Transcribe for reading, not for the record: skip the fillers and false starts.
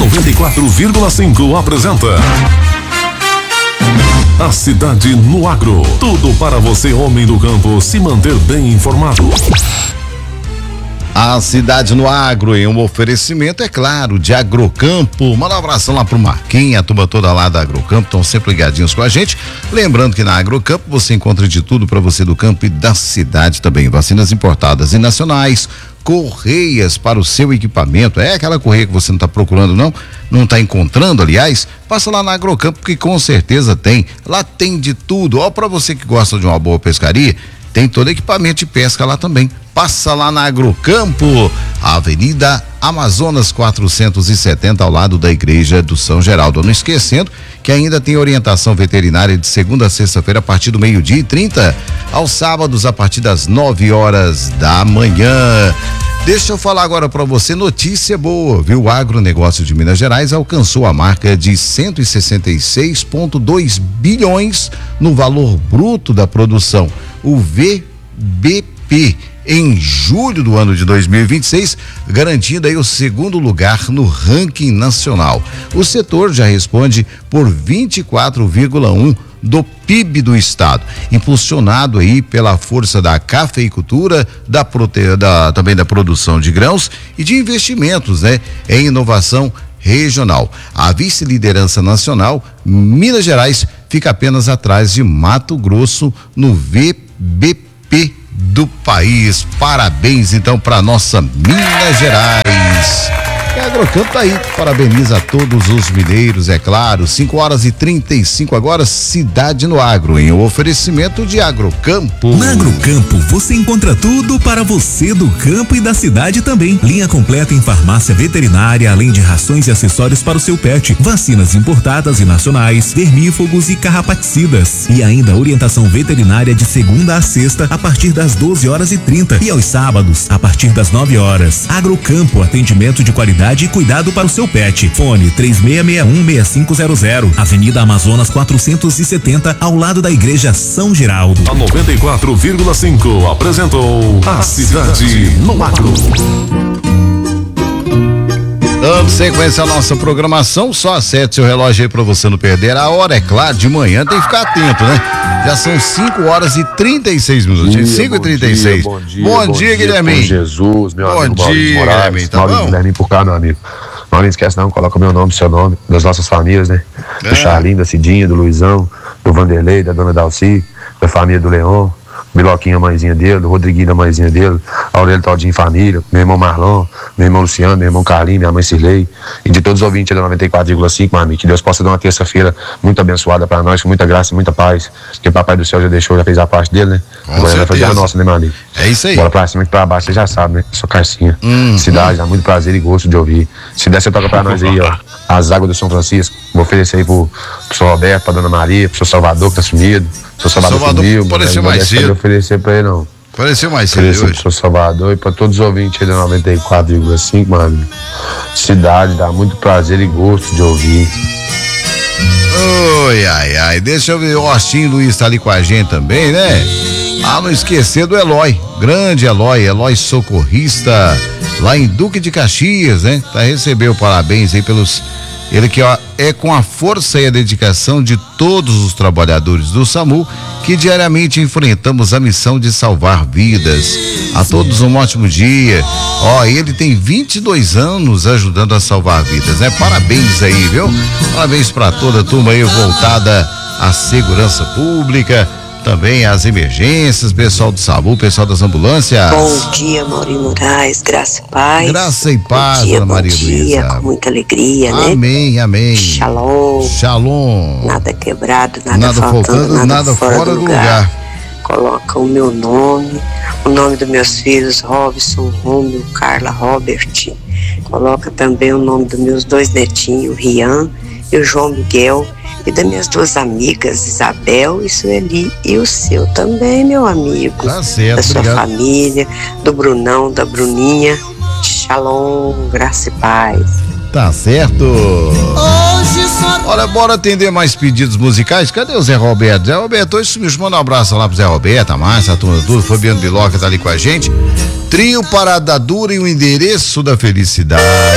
94,5 apresenta A Cidade no Agro. Tudo para você, homem do campo, se manter bem informado. A Cidade no Agro, em um oferecimento, é claro, de Agrocampo. Manda um abração lá pro Marquinhos, a turma toda lá da Agrocampo, estão sempre ligadinhos com a gente. Lembrando que na Agrocampo você encontra de tudo para você do campo e da cidade também. Vacinas importadas e nacionais, correias para o seu equipamento. É aquela correia que você não está procurando, não está encontrando, aliás, passa lá na Agrocampo que com certeza tem. Lá tem de tudo. Ó, para você que gosta de uma boa pescaria, tem todo equipamento de pesca lá também. Passa lá na Agrocampo, Avenida Amazonas 470, ao lado da Igreja do São Geraldo. Não esquecendo que ainda tem orientação veterinária de segunda a sexta-feira a partir do 12h30, aos sábados a partir das 9h da manhã. Deixa eu falar agora para você, notícia boa, viu? O agronegócio de Minas Gerais alcançou a marca de 166,2 bilhões no valor bruto da produção, o VBP, em julho do ano de 2026, garantindo aí o segundo lugar no ranking nacional. O setor já responde por 24,1% do PIB do estado, impulsionado aí pela força da cafeicultura, também da produção de grãos e de investimentos, em inovação regional. A vice-liderança nacional, Minas Gerais, fica apenas atrás de Mato Grosso no VBP do país. Parabéns então para nossa Minas Gerais. A Agrocampo tá aí, parabeniza a todos os mineiros, é claro. 5h35 agora, Cidade no Agro, em um oferecimento de Agrocampo. Na Agrocampo você encontra tudo para você do campo e da cidade também. Linha completa em farmácia veterinária, além de rações e acessórios para o seu pet, vacinas importadas e nacionais, vermífugos e carrapaticidas. E ainda orientação veterinária de segunda a sexta a partir das 12h30 e aos sábados a partir das 9h. Agrocampo, atendimento de qualidade e cuidado para o seu pet. Fone 3661-6500, Avenida Amazonas 470, ao lado da Igreja São Geraldo. A 94,5 apresentou A Cidade no Agro. Dando sequência à nossa programação, só acerte seu relógio aí pra você não perder a hora, é claro, de manhã tem que ficar atento, né? Já são 5h36. 5h36. Bom dia, Guilherme. Jesus, meu amigo. Bom dia, Guilherme, tá bom? Guilherme por cá, meu amigo. Não esquece não, coloca meu nome, seu nome, das nossas famílias, né? Do Charlinho, da Cidinha, do Luizão, do Vanderlei, da dona Dalci, da família do Leon, Miloquinha, a mãezinha dele, do Rodriguinho, a mãezinha dele, Aurélio Todinho família, meu irmão Marlon, meu irmão Luciano, meu irmão Carlinho, minha mãe Cirlei, e de todos os ouvintes da 94,5, meu amigo, que Deus possa dar uma terça-feira muito abençoada para nós, com muita graça e muita paz, que o Papai do Céu já deixou, já fez a parte dele, né? Agora vai fazer a nossa, né, meu amigo? É isso aí. Bora pra cima e pra baixo, você já sabe, né? Sou Carcinha. Cidade, dá muito prazer e gosto de ouvir. Se der, você toca pra nós aí, ó, as águas do São Francisco. Vou oferecer aí pro senhor Roberto, pra dona Maria, pro senhor Salvador, que tá sumido. Seu Salvador sumiu, apareceu mais cedo. Não oferecer pra ele, não. Apareceu mais cedo Oferecer hoje. pro seu Salvador e pra todos os ouvintes aí da 94,5, mano. Cidade, dá muito prazer e gosto de ouvir. Oi, ai, deixa eu ver, o Austin Luiz tá ali com a gente também, né? Não esquecer do Eloy, grande Eloy socorrista, lá em Duque de Caxias, né? Recebeu parabéns aí ele que é com a força e a dedicação de todos os trabalhadores do SAMU que diariamente enfrentamos a missão de salvar vidas. A todos um ótimo dia. Ele tem 22 anos ajudando a salvar vidas, né? Parabéns aí, viu? Parabéns para toda a turma aí voltada à segurança pública, também às emergências, pessoal do SAMU, pessoal das ambulâncias. Bom dia, Maurinho Moraes, graça e paz. Graça e paz, Ana Maria Luísa. Com muita alegria, amém, né? Amém. Shalom. Nada quebrado, nada faltando, nada fora do lugar. Coloca o meu nome, o nome dos meus filhos, Robson, Rômio, Carla, Robert. Coloca também o nome dos meus 2 netinhos, Rian e o João Miguel. E das minhas 2 amigas, Isabel e Sueli, e o seu também, meu amigo. Tá certo, da sua obrigado. família, do Brunão, da Bruninha. Shalom, graça e paz. Tá certo. Olha, bora atender mais pedidos musicais. Cadê o Zé Roberto? Zé Roberto, hoje sumiu. Manda um abraço lá pro Zé Roberto, a Márcia, a turma tudo. Fabiano Biloca tá ali com a gente. Trio Parada Dura e o Endereço da Felicidade.